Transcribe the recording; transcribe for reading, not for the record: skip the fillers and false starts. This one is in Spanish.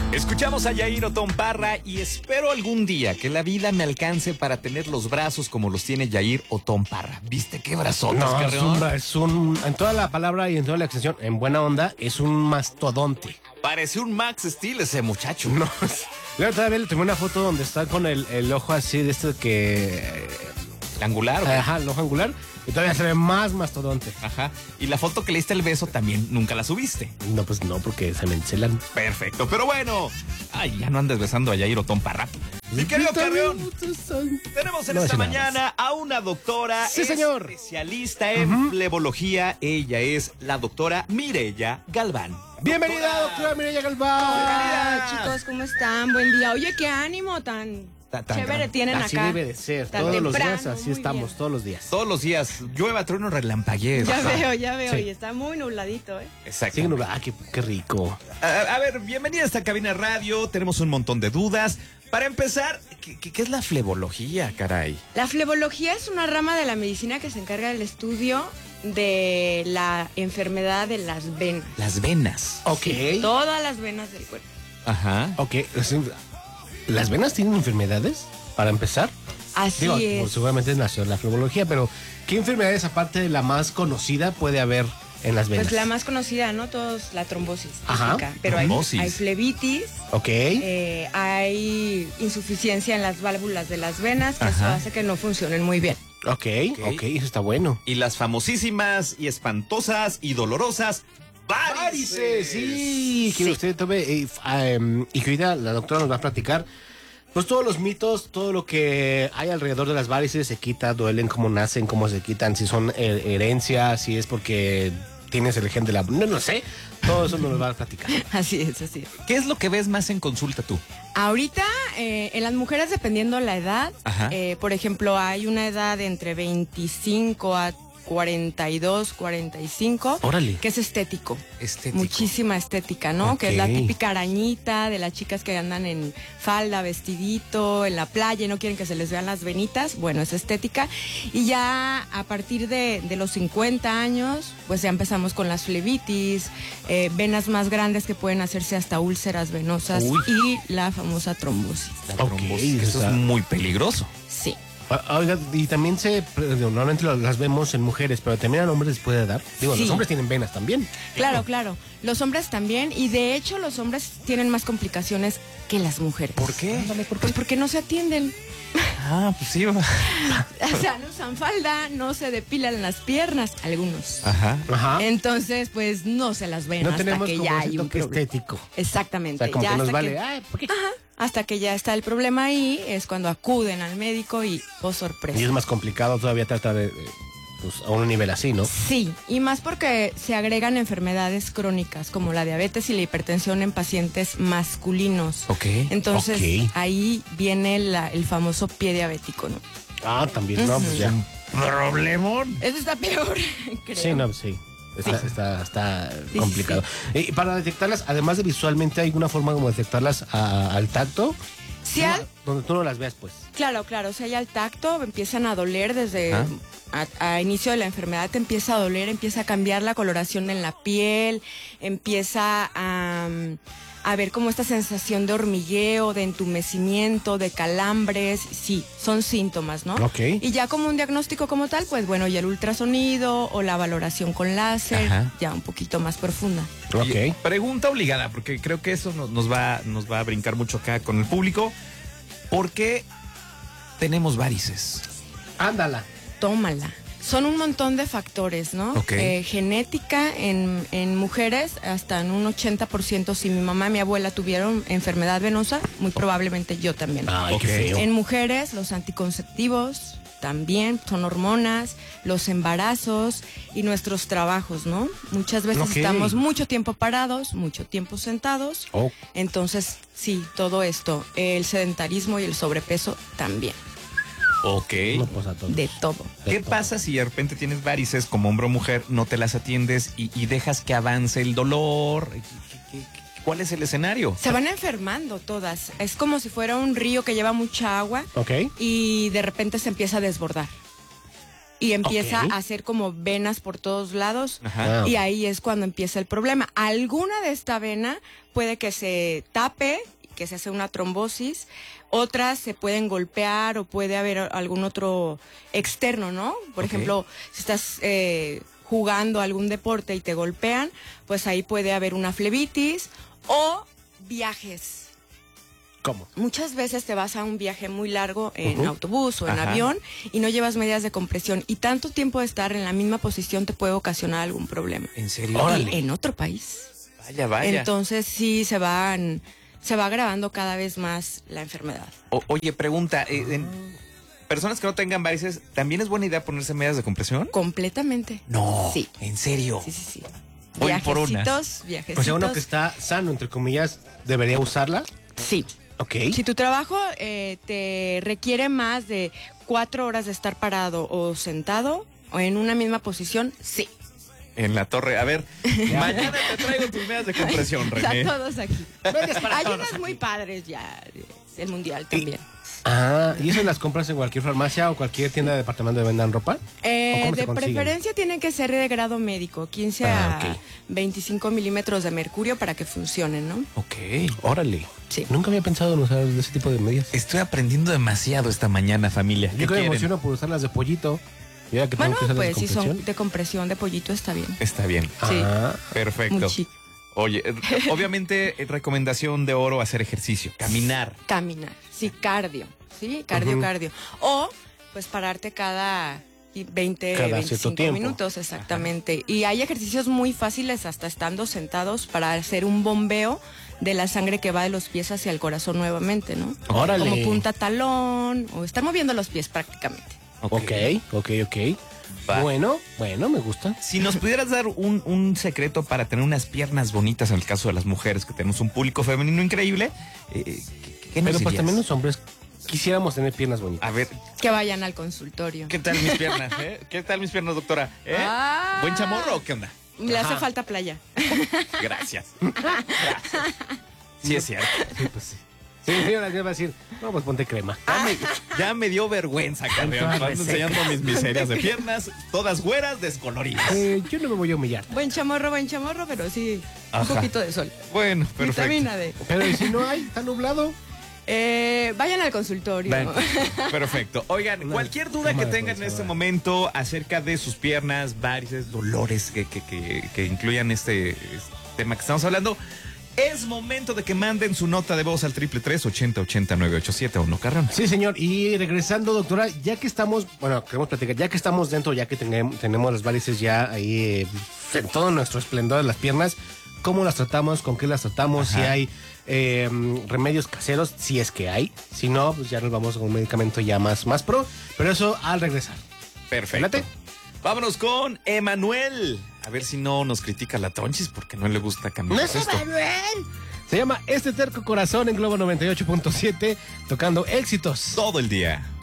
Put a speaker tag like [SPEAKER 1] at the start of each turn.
[SPEAKER 1] Escuchamos a Yair Otón Parra y espero algún día que la vida me alcance para tener los brazos como los tiene Yair Otón Parra. ¿Viste qué brazotes, Carreón?
[SPEAKER 2] En toda la palabra y en toda la extensión, en buena onda, es un mastodonte.
[SPEAKER 1] Parece un Max Steel ese muchacho.
[SPEAKER 2] No, yo todavía le tomé una foto donde está con el ojo así de este que...
[SPEAKER 1] ¿El angular?
[SPEAKER 2] Ajá, el ojo angular. Y todavía se ve más mastodonte.
[SPEAKER 1] Ajá. Y la foto que le diste el beso también nunca la subiste.
[SPEAKER 2] No, pues no, porque se me encelan.
[SPEAKER 1] Perfecto, pero bueno. Ay, ya no andes besando a Yair Otón Parra. Mi querido Carreón, tenemos en esta mañana a una doctora especialista en flebología. Ella es la doctora Mireya Galván.
[SPEAKER 2] Bienvenida, doctora Mireya Galván.
[SPEAKER 3] Hola, chicos, ¿cómo están? Buen día. Oye, qué ánimo tan chévere tienen
[SPEAKER 2] así
[SPEAKER 3] acá.
[SPEAKER 2] Así debe de ser.
[SPEAKER 3] Tan
[SPEAKER 2] todos
[SPEAKER 3] temprano,
[SPEAKER 2] los días así estamos,
[SPEAKER 3] bien.
[SPEAKER 2] todos los días.
[SPEAKER 1] Todos los días. Llueva, trueno, relampaguee.
[SPEAKER 3] Ya veo.
[SPEAKER 2] Sí.
[SPEAKER 3] Y está muy nubladito, ¿eh?
[SPEAKER 1] Exacto.
[SPEAKER 2] Sí, qué rico.
[SPEAKER 1] A ver, bienvenida a esta cabina de radio. Tenemos un montón de dudas. Para empezar, ¿qué es la flebología, caray?
[SPEAKER 3] La flebología es una rama de la medicina que se encarga del estudio de la enfermedad de las venas.
[SPEAKER 1] Las venas.
[SPEAKER 2] Ok.
[SPEAKER 3] Sí, todas las venas del cuerpo.
[SPEAKER 1] Ajá.
[SPEAKER 2] Ok. ¿Las venas tienen enfermedades? Para empezar.
[SPEAKER 3] Así es.
[SPEAKER 2] Pues seguramente nació la flebología, pero ¿qué enfermedades aparte de la más conocida puede haber en las venas?
[SPEAKER 3] Pues la más conocida, ¿no? Todos, la trombosis.
[SPEAKER 2] Ajá.
[SPEAKER 3] Física, pero
[SPEAKER 1] Trombosis.
[SPEAKER 3] hay flebitis.
[SPEAKER 2] Ok.
[SPEAKER 3] Hay insuficiencia en las válvulas de las venas, que eso hace que no funcionen muy bien.
[SPEAKER 2] Ok, eso está bueno.
[SPEAKER 1] Y las famosísimas y espantosas y dolorosas varices.
[SPEAKER 2] Sí, que usted tome y que ahorita la doctora nos va a platicar. Pues todos los mitos, todo lo que hay alrededor de las varices se quita, duelen, cómo nacen, cómo se quitan, si son herencias, si es porque tienes el gen de la... No sé, todo eso nos lo va a platicar.
[SPEAKER 3] Así es.
[SPEAKER 1] ¿Qué es lo que ves más en consulta tú?
[SPEAKER 3] Ahorita, en las mujeres, dependiendo la edad,
[SPEAKER 1] Ajá.
[SPEAKER 3] por ejemplo, hay una edad de entre 25 a 42, 45,
[SPEAKER 2] Órale.
[SPEAKER 3] que es estético.
[SPEAKER 1] Estético.
[SPEAKER 3] Muchísima estética, ¿no?
[SPEAKER 2] Ok.
[SPEAKER 3] Que es la típica arañita de las chicas que andan en falda, vestidito, en la playa y no quieren que se les vean las venitas. Bueno, es estética. Y ya a partir de los 50 años, pues ya empezamos con las flebitis, venas más grandes que pueden hacerse hasta úlceras venosas.
[SPEAKER 2] Uy.
[SPEAKER 3] Y la famosa trombosis.
[SPEAKER 1] La
[SPEAKER 2] Ok,
[SPEAKER 1] trombosis, eso
[SPEAKER 2] está-
[SPEAKER 1] es muy peligroso.
[SPEAKER 3] Sí.
[SPEAKER 2] Oiga, y también normalmente las vemos en mujeres, pero también a hombres les puede dar. Digo,
[SPEAKER 3] Sí.
[SPEAKER 2] los hombres tienen venas también.
[SPEAKER 3] Claro. Los hombres también, y de hecho los hombres tienen más complicaciones que las mujeres.
[SPEAKER 1] ¿Por qué?
[SPEAKER 3] Pues porque no se atienden.
[SPEAKER 1] Ah, pues sí.
[SPEAKER 3] O sea, no usan falda, no se depilan las piernas, algunos.
[SPEAKER 1] Ajá.
[SPEAKER 2] Ajá.
[SPEAKER 3] Entonces, pues no se las ven
[SPEAKER 2] No
[SPEAKER 3] hasta
[SPEAKER 2] tenemos
[SPEAKER 3] que
[SPEAKER 2] como
[SPEAKER 3] ya
[SPEAKER 2] ese
[SPEAKER 3] hay un
[SPEAKER 2] toque
[SPEAKER 3] problema.
[SPEAKER 2] estético. O
[SPEAKER 3] Exactamente.
[SPEAKER 2] sea, como
[SPEAKER 3] ya
[SPEAKER 2] que nos
[SPEAKER 3] hasta
[SPEAKER 2] vale.
[SPEAKER 3] que-
[SPEAKER 2] Ay, ¿por qué?
[SPEAKER 3] hasta que ya está el problema ahí, es cuando acuden al médico y, oh sorpresa.
[SPEAKER 2] Y es más complicado todavía tratar de pues, a un nivel así, ¿no?
[SPEAKER 3] Sí, y más porque se agregan enfermedades crónicas como la diabetes y la hipertensión en pacientes masculinos.
[SPEAKER 1] Ok.
[SPEAKER 3] Entonces,
[SPEAKER 2] Ok.
[SPEAKER 3] ahí viene el famoso pie diabético, ¿no?
[SPEAKER 2] Ah, también, no, pues ya.
[SPEAKER 1] Problemón.
[SPEAKER 3] Eso está peor, creo.
[SPEAKER 2] Sí, no, sí. Está complicado. Y para detectarlas, además de visualmente, ¿hay alguna forma como detectarlas al tacto?
[SPEAKER 3] Sí,
[SPEAKER 2] Donde tú no las veas, pues.
[SPEAKER 3] claro, o sea, ya al tacto empiezan a doler desde a inicio de la enfermedad, te empieza a doler, empieza a cambiar la coloración en la piel, empieza a ver como esta sensación de hormigueo, de entumecimiento, de calambres. Sí, son síntomas, ¿no?
[SPEAKER 2] Ok.
[SPEAKER 3] Y ya como un diagnóstico como tal, pues bueno, ya el ultrasonido o la valoración con láser,
[SPEAKER 1] Ajá.
[SPEAKER 3] ya un poquito más profunda.
[SPEAKER 1] Oye,
[SPEAKER 2] Ok.
[SPEAKER 1] pregunta obligada, porque creo que eso nos va a brincar mucho acá con el público. ¿Por qué tenemos varices?
[SPEAKER 2] Ándala.
[SPEAKER 3] Tómala. Son un montón de factores, ¿no?
[SPEAKER 1] Ok.
[SPEAKER 3] Genética en mujeres, hasta en un 80%. Si mi mamá y mi abuela tuvieron enfermedad venosa, muy probablemente yo también.
[SPEAKER 2] Ay,
[SPEAKER 1] Ok.
[SPEAKER 2] qué feo.
[SPEAKER 3] En mujeres, los anticonceptivos también son hormonas, los embarazos y nuestros trabajos, ¿no? Muchas veces
[SPEAKER 2] Ok.
[SPEAKER 3] estamos mucho tiempo parados, mucho tiempo sentados.
[SPEAKER 2] Oh.
[SPEAKER 3] Entonces, sí, todo esto, el sedentarismo y el sobrepeso también,
[SPEAKER 1] Ok.
[SPEAKER 2] No, pues a todos.
[SPEAKER 3] de todo.
[SPEAKER 1] ¿Qué pasa si de repente tienes varices como hombre o mujer, no te las atiendes y dejas que avance el dolor? ¿Cuál es el escenario?
[SPEAKER 3] Se van enfermando todas. Es como si fuera un río que lleva mucha agua
[SPEAKER 2] Ok.
[SPEAKER 3] y de repente se empieza a desbordar. y empieza a hacer como venas por todos lados.
[SPEAKER 1] Ajá.
[SPEAKER 3] Y ahí es cuando empieza el problema. Alguna de esta vena puede que se tape, que se hace una trombosis, otras se pueden golpear o puede haber algún otro externo, ¿no? Por ejemplo, si estás jugando algún deporte y te golpean, pues ahí puede haber una flebitis o viajes.
[SPEAKER 2] ¿Cómo?
[SPEAKER 3] Muchas veces te vas a un viaje muy largo en autobús o en avión y no llevas medidas de compresión y tanto tiempo de estar en la misma posición te puede ocasionar algún problema.
[SPEAKER 1] ¿En serio?
[SPEAKER 3] Y en otro país.
[SPEAKER 1] Vaya.
[SPEAKER 3] Entonces sí se va agravando cada vez más la enfermedad.
[SPEAKER 1] Oye, pregunta, en personas que no tengan varices, ¿también es buena idea ponerse medidas de compresión?
[SPEAKER 3] Completamente.
[SPEAKER 1] No.
[SPEAKER 3] Sí.
[SPEAKER 1] ¿En serio?
[SPEAKER 3] Sí.
[SPEAKER 1] Voy por unas.
[SPEAKER 3] Viajecitos.
[SPEAKER 2] O sea, uno que está sano, entre comillas, ¿debería usarla?
[SPEAKER 3] Sí.
[SPEAKER 2] Ok.
[SPEAKER 3] Si tu trabajo te requiere más de 4 horas de estar parado o sentado o en una misma posición, sí.
[SPEAKER 1] En la torre. A ver, mañana te traigo tus medidas de compresión, René.
[SPEAKER 3] Están todos aquí. Hay unas muy padres ya, el mundial también.
[SPEAKER 2] ¿Y eso las compras en cualquier farmacia o cualquier tienda de departamento de vendan ropa?
[SPEAKER 3] De preferencia tienen que ser de grado médico, 15 a 25 milímetros de mercurio para que funcionen, ¿no?
[SPEAKER 1] Ok.
[SPEAKER 2] Órale.
[SPEAKER 3] Sí.
[SPEAKER 2] Nunca había pensado en usar ese tipo de medidas.
[SPEAKER 1] Estoy aprendiendo demasiado esta mañana, familia.
[SPEAKER 2] Yo creo que me emociono por usar las de pollito. Ya que tengo que usar las de
[SPEAKER 3] si son
[SPEAKER 2] compresión.
[SPEAKER 3] de compresión de pollito está bien.
[SPEAKER 1] Está bien.
[SPEAKER 3] Sí.
[SPEAKER 1] Perfecto.
[SPEAKER 3] Muy chic.
[SPEAKER 1] Oye, obviamente, recomendación de oro, hacer ejercicio, caminar.
[SPEAKER 3] Sí, cardio. Sí, cardio. O, pues, pararte cada 20,
[SPEAKER 2] Cada
[SPEAKER 3] 25
[SPEAKER 2] cierto tiempo.
[SPEAKER 3] minutos, exactamente. Y hay ejercicios muy fáciles, hasta estando sentados, para hacer un bombeo de la sangre que va de los pies hacia el corazón nuevamente, ¿no?
[SPEAKER 2] Órale.
[SPEAKER 3] Como punta talón, o estar moviendo los pies prácticamente.
[SPEAKER 2] Ok.
[SPEAKER 1] Va.
[SPEAKER 2] Bueno, me gusta.
[SPEAKER 1] Si nos pudieras dar un secreto para tener unas piernas bonitas en el caso de las mujeres, que tenemos un público femenino increíble, ¿qué nos
[SPEAKER 2] Pero pues
[SPEAKER 1] dirías?
[SPEAKER 2] también los hombres quisiéramos tener piernas bonitas.
[SPEAKER 1] A ver,
[SPEAKER 3] Que vayan al consultorio.
[SPEAKER 1] ¿qué tal mis piernas? ¿Qué tal mis piernas, doctora? ¿Buen chamorro o qué onda?
[SPEAKER 3] Le hace falta playa.
[SPEAKER 1] Gracias. Sí, es cierto.
[SPEAKER 2] Sí, pues sí. Sí, señora, ¿qué va a decir? No, pues ponte crema.
[SPEAKER 1] Ya me dio vergüenza, Carreón. Ando enseñando mis miserias de piernas, todas güeras, descoloridas.
[SPEAKER 2] Yo no me voy a humillar.
[SPEAKER 3] Buen chamorro, pero sí, un
[SPEAKER 1] Ajá.
[SPEAKER 3] poquito de sol.
[SPEAKER 1] Bueno, perfecto.
[SPEAKER 3] Vitamina D.
[SPEAKER 2] Pero ¿y si no hay? ¿Está nublado?
[SPEAKER 3] Vayan al consultorio.
[SPEAKER 2] Ven.
[SPEAKER 1] Perfecto. Oigan, cualquier duda que tengan en este momento acerca de sus piernas, varices, dolores que incluyan este tema que estamos hablando, es momento de que manden su nota de voz al 333-8080-987 ¿no, Carreón?
[SPEAKER 2] Sí, señor. Y regresando, doctora, ya que estamos, queremos platicar, ya que estamos dentro, ya que tenemos las varices ya ahí en todo nuestro esplendor de las piernas, ¿cómo las tratamos? ¿Con qué las tratamos?
[SPEAKER 1] Ajá.
[SPEAKER 2] Si hay remedios caseros, si es que hay. Si no, pues ya nos vamos con un medicamento ya más pro. Pero eso al regresar.
[SPEAKER 1] Perfecto.
[SPEAKER 2] Late.
[SPEAKER 1] Vámonos con Emanuel. A ver si no nos critica la Tonchis porque no le gusta caminar esto.
[SPEAKER 2] Se llama Este Terco Corazón en Globo 98.7, tocando éxitos.
[SPEAKER 1] Todo el día.